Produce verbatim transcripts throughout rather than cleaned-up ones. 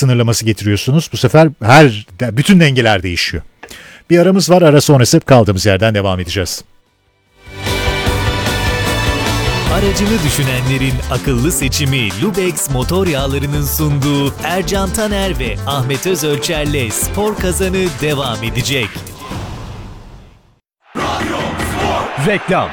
sınırlaması getiriyorsunuz. Bu sefer her bütün dengeler değişiyor. Bir aramız var. Ara sonrası kaldığımız yerden devam edeceğiz. Aracını düşünenlerin akıllı seçimi Lubex motor yağlarının sunduğu Ercan Taner ve Ahmet Özölçer'le Spor Kazanı devam edecek. Reklam.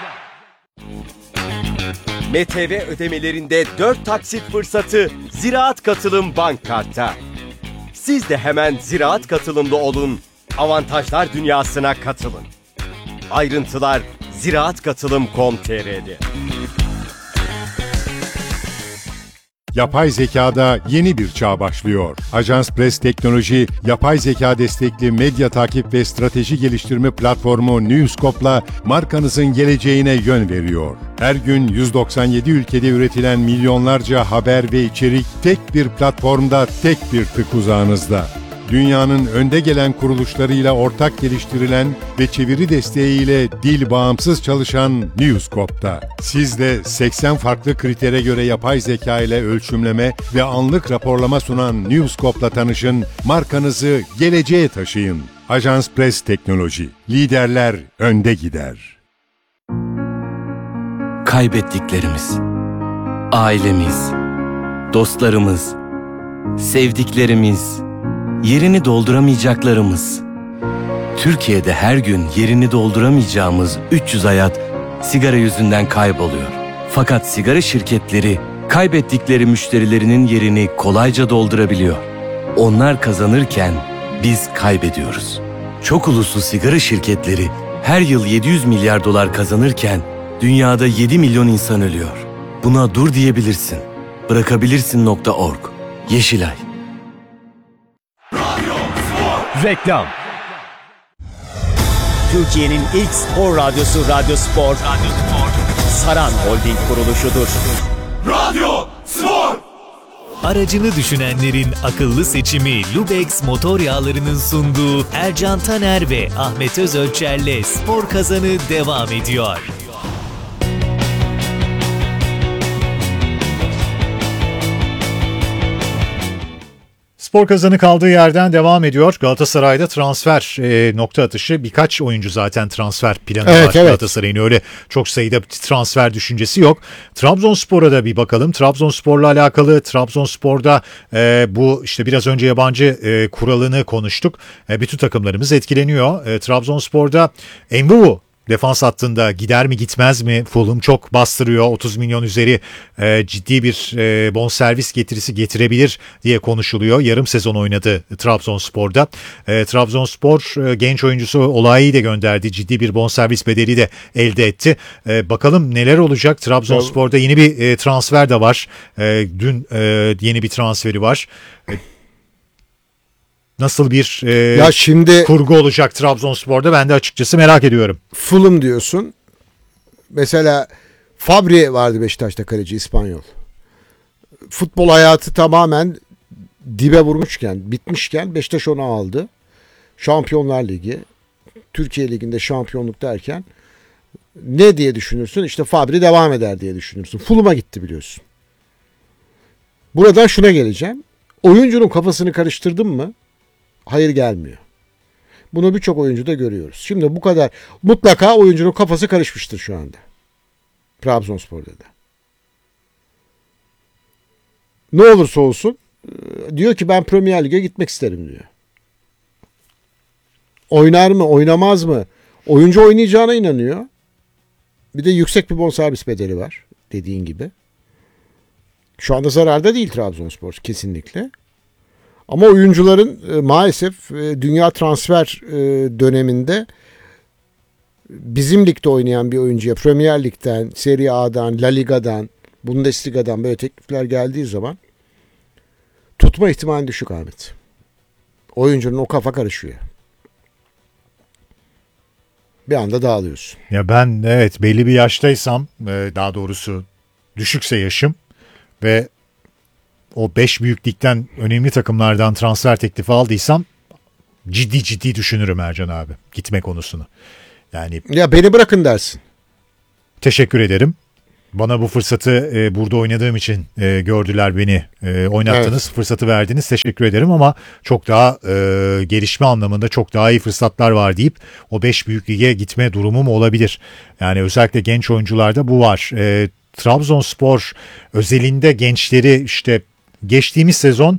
M T V ödemelerinde dört taksit fırsatı Ziraat Katılım Bank Kart'ta. Siz de hemen Ziraat Katılımlı olun, avantajlar dünyasına katılın. Ayrıntılar ziraatkatılım nokta com nokta t r'de. Yapay zekada yeni bir çağ başlıyor. Ajans Press Teknoloji, yapay zeka destekli medya takip ve strateji geliştirme platformu Newscope'la markanızın geleceğine yön veriyor. Her gün yüz doksan yedi ülkede üretilen milyonlarca haber ve içerik tek bir platformda, tek bir tık uzağınızda. Dünyanın önde gelen kuruluşlarıyla ortak geliştirilen ve çeviri desteğiyle dil bağımsız çalışan Newscope'da. Siz de seksen farklı kritere göre yapay zeka ile ölçümleme ve anlık raporlama sunan Newscope'la tanışın, markanızı geleceğe taşıyın. Ajans Press Teknoloji, liderler önde gider. Kaybettiklerimiz, ailemiz, dostlarımız, sevdiklerimiz, yerini dolduramayacaklarımız. Türkiye'de her gün yerini dolduramayacağımız üç yüz hayat sigara yüzünden kayboluyor. Fakat sigara şirketleri kaybettikleri müşterilerinin yerini kolayca doldurabiliyor. Onlar kazanırken biz kaybediyoruz. Çok uluslu sigara şirketleri her yıl yedi yüz milyar dolar kazanırken dünyada yedi milyon insan ölüyor. Buna dur diyebilirsin. Bırakabilirsin nokta org. Yeşilay. Reklam. Türkiye'nin ilk spor radyosu Radyo Spor, Radyo Spor, Saran Holding kuruluşudur. Radyo Spor. Aracını düşünenlerin akıllı seçimi Lubex motor yağlarının sunduğu Ercan Taner ve Ahmet Özölçer'le Spor Kazanı devam ediyor. Spor Kazanı kaldığı yerden devam ediyor. Galatasaray'da transfer e, nokta atışı, birkaç oyuncu zaten transfer planı evet, var. Evet. Galatasaray'ın öyle çok sayıda transfer düşüncesi yok. Trabzonspor'a da bir bakalım. Trabzonspor'la alakalı Trabzonspor'da e, bu işte biraz önce yabancı e, kuralını konuştuk. E, bütün takımlarımız etkileniyor. E, Trabzonspor'da Envuvu defans hattında gider mi gitmez mi? Fulham çok bastırıyor. otuz milyon üzeri e, ciddi bir e, bonservis getirisi getirebilir diye konuşuluyor. Yarım sezon oynadı Trabzonspor'da. E, Trabzonspor e, genç oyuncusu Olayi'yi de gönderdi. Ciddi bir bonservis bedeli de elde etti. E, bakalım neler olacak? Trabzonspor'da yeni bir e, transfer de var. E, dün e, yeni bir transferi var. E, Nasıl bir e, ya şimdi, kurgu olacak Trabzonspor'da, ben de açıkçası merak ediyorum. Fulham diyorsun. Mesela Fabri vardı Beşiktaş'ta, kaleci İspanyol. Futbol hayatı tamamen dibe vurmuşken, bitmişken Beşiktaş onu aldı. Şampiyonlar Ligi, Türkiye Ligi'nde şampiyonluk derken ne diye düşünürsün? İşte Fabri devam eder diye düşünürsün. Fulham'a gitti biliyorsun. Buradan şuna geleceğim. Oyuncunun kafasını karıştırdın mı? Hayır gelmiyor. Bunu birçok oyuncuda görüyoruz. Şimdi bu kadar mutlaka oyuncunun kafası karışmıştır şu anda. Trabzonspor'da da. Ne olursa olsun diyor ki ben Premier Lig'e gitmek isterim diyor. Oynar mı, oynamaz mı? Oyuncu oynayacağına inanıyor. Bir de yüksek bir bonservis bedeli var dediğin gibi. Şu anda zararda değil Trabzonspor kesinlikle. Ama oyuncuların e, maalesef e, dünya transfer e, döneminde bizim ligde oynayan bir oyuncuya Premier Lig'den, Serie A'dan, La Liga'dan, Bundesliga'dan böyle teklifler geldiği zaman tutma ihtimali düşük Ahmet. Oyuncunun o kafa karışıyor. Bir anda dağılıyorsun. Ya ben evet belli bir yaştaysam, daha doğrusu düşükse yaşım ve o beş büyük ligden önemli takımlardan transfer teklifi aldıysam ciddi ciddi düşünürüm Ercan abi gitme konusunu. Yani ya beni bırakın dersin. Teşekkür ederim. Bana bu fırsatı e, burada oynadığım için e, gördüler beni. E, oynattınız, evet. Fırsatı verdiniz. Teşekkür ederim ama çok daha e, gelişme anlamında çok daha iyi fırsatlar var deyip o beş büyük lige gitme durumum olabilir. Yani özellikle genç oyuncularda bu var. E, Trabzonspor özelinde gençleri işte geçtiğimiz sezon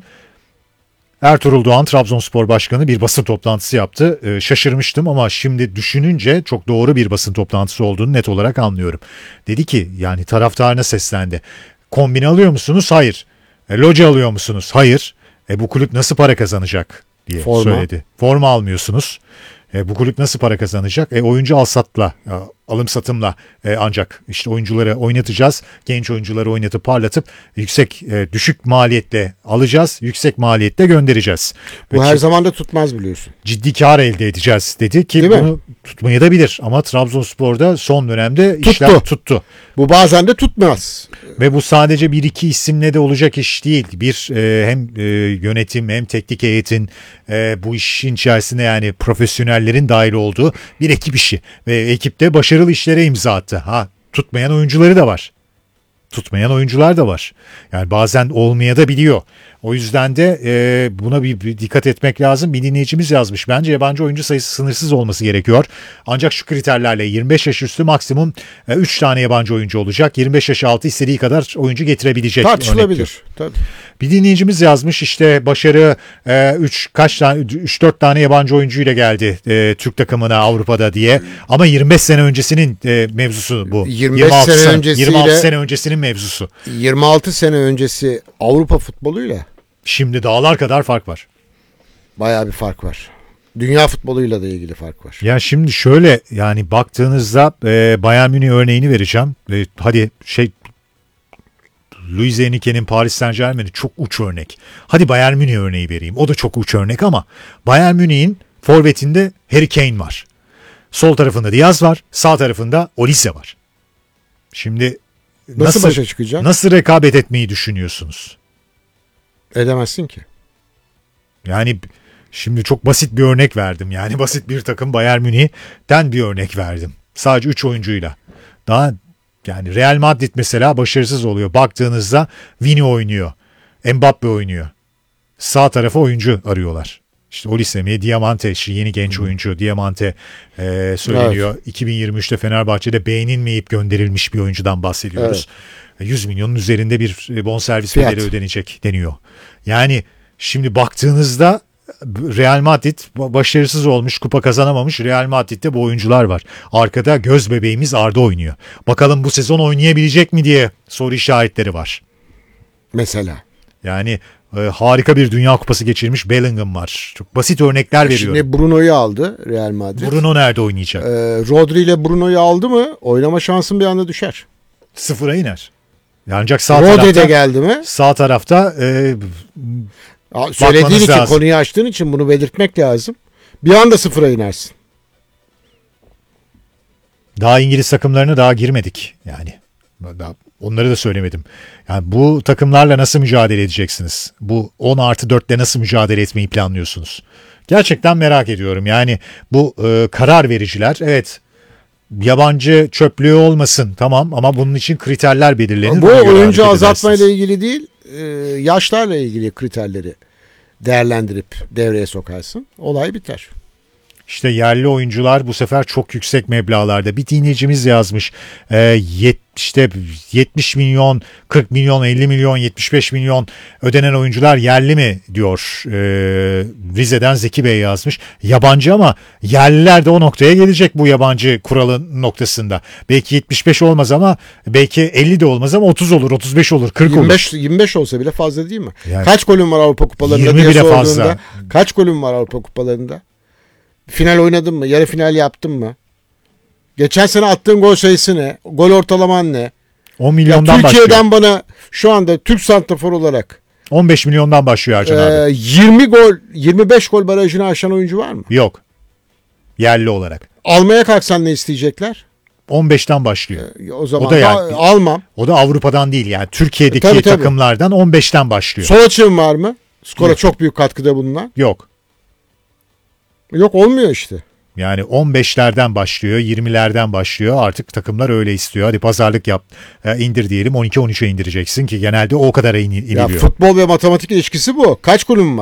Ertuğrul Doğan Trabzonspor Başkanı bir basın toplantısı yaptı. Ee, şaşırmıştım ama şimdi düşününce çok doğru bir basın toplantısı olduğunu net olarak anlıyorum. Dedi ki yani taraftarına seslendi. Kombine alıyor musunuz? Hayır. E, loca alıyor musunuz? Hayır. E, bu kulüp nasıl para kazanacak diye Forma. söyledi. Forma almıyorsunuz. E, bu kulüp nasıl para kazanacak? E, oyuncu al-satla, e, alım satımla e, ancak işte oyuncuları oynatacağız. Genç oyuncuları oynatıp parlatıp yüksek e, düşük maliyetle alacağız. Yüksek maliyetle göndereceğiz. Bu Ve her zaman da tutmaz biliyorsun. Ciddi kar elde edeceğiz dedi ki Değil bunu mi? tutmaya da bilir. Ama Trabzonspor'da son dönemde tuttu. işler tuttu. Bu bazen de tutmaz. Ve bu sadece bir iki isimle de olacak iş değil. Bir e, hem e, yönetim hem teknik heyetin e, bu işin içerisinde yani profesyonellerin dahil olduğu bir ekip işi. Ve ekipte başarılı işlere imza attı. Ha, tutmayan oyuncuları da var. Tutmayan oyuncular da var. Yani bazen olmaya da biliyor. O yüzden de e, buna bir, bir dikkat etmek lazım. Bir dinleyicimiz yazmış. Bence yabancı oyuncu sayısı sınırsız olması gerekiyor. Ancak şu kriterlerle yirmi beş yaş üstü maksimum e, üç tane yabancı oyuncu olacak. yirmi beş yaş altı istediği kadar oyuncu getirebilecek. Tartışılabilir. Tabii. Bir dinleyicimiz yazmış işte başarı üç kaç tane üç dört tane yabancı oyuncuyla geldi e, Türk takımına Avrupa'da diye. Ama yirmi beş sene öncesinin e, mevzusu bu. yirmi beş sene öncesiyle yirmi altı sene öncesinin mevzusu. yirmi altı sene öncesi Avrupa futboluyla şimdi dağlar kadar fark var. Bayağı bir fark var. Dünya futboluyla da ilgili fark var. Ya şimdi şöyle yani baktığınızda e, Bayern Münih örneğini vereceğim. E, hadi şey Luis Enrique'nin Paris Saint-Germain'i çok uç örnek. Hadi Bayern Münih örneği vereyim. O da çok uç örnek ama Bayern Münih'in forvetinde Harry Kane var. Sol tarafında Diaz var. Sağ tarafında Olise var. Şimdi nasıl, nasıl başa çıkacak? Nasıl rekabet etmeyi düşünüyorsunuz? Edemezsin ki. Yani şimdi çok basit bir örnek verdim. Yani basit bir takım Bayern Münih'ten bir örnek verdim. Sadece üç oyuncuyla. Daha yani Real Madrid mesela başarısız oluyor. Baktığınızda Vini oynuyor. Mbappe oynuyor. Sağ tarafa oyuncu arıyorlar. İşte Olise mi? Diamante, işte yeni genç oyuncu Diamante e, söyleniyor. Evet. iki bin yirmi üçte Fenerbahçe'de beğenilmeyip gönderilmiş bir oyuncudan bahsediyoruz. Evet. yüz milyonun üzerinde bir bonservis bedeli ödenecek deniyor. Yani şimdi baktığınızda Real Madrid başarısız olmuş, kupa kazanamamış. Real Madrid'de bu oyuncular var. Arkada göz bebeğimiz Arda oynuyor. Bakalım bu sezon oynayabilecek mi diye soru işaretleri var. Mesela. Yani e, harika bir Dünya Kupası geçirmiş Bellingham var. Çok basit örnekler veriyorum. Şimdi Bruno'yu aldı Real Madrid. Bruno nerede oynayacak? Ee, Rodri ile Bruno'yu aldı mı oynama şansın bir anda düşer. Sıfıra iner. Ancak sağ Rodri tarafta. de geldi mi? Sağ tarafta e, söylediğin için lazım. Konuyu açtığın için bunu belirtmek lazım. Bir anda sıfıra inersin. Daha İngiliz takımlarına daha girmedik yani. Daha onları da söylemedim. Yani bu takımlarla nasıl mücadele edeceksiniz? Bu on artı dörtle nasıl mücadele etmeyi planlıyorsunuz? Gerçekten merak ediyorum. Yani bu e, karar vericiler evet yabancı çöplüğü olmasın tamam ama bunun için kriterler belirlenir. Bu oyuncu azaltmayla ilgili değil e, yaşlarla ilgili kriterleri değerlendirip devreye sokarsın. Olay biter. İşte yerli oyuncular bu sefer çok yüksek meblağlarda. Bir dinleyicimiz yazmış. E, yet, işte yetmiş milyon, kırk milyon, elli milyon, yetmiş beş milyon ödenen oyuncular yerli mi diyor. E, Rize'den Zeki Bey yazmış. Yabancı ama yerliler de o noktaya gelecek bu yabancı kuralın noktasında. Belki yetmiş beş olmaz ama belki elli de olmaz ama otuz olur, otuz beş olur, kırk yirmi beş, olur. yirmi beş olsa bile fazla değil mi? Yani, kaç golün var Avrupa kupalarında yirmi diye bile sorduğunda. Fazla. Kaç golün var Avrupa kupalarında? Final oynadın mı? Yarı final yaptın mı? Geçen sene attığın gol sayısı ne? Gol ortalaman ne? on milyondan ya Türkiye'den başlıyor. bana şu anda Türk santrafor olarak on beş milyondan başlıyor Ercan e, abi. yirmi gol, yirmi beş gol barajını aşan oyuncu var mı? Yok. Yerli olarak. Almaya kalksan ne isteyecekler? on beşten başlıyor. E, o zaman o da yani, da almam. O da Avrupa'dan değil yani Türkiye'deki e, tabii, tabii. takımlardan on beşten başlıyor. Sol açığın var mı? Skora Yok. çok büyük katkıda bulunan. Yok. Yok olmuyor işte. Yani on beşlerden başlıyor, yirmilerden başlıyor. Artık takımlar öyle istiyor. Hadi pazarlık yap, e, indir diyelim, on iki on üçe indireceksin ki genelde o kadar in- iniliyor. Ya futbol ve matematik ilişkisi bu. Kaç kulübün var?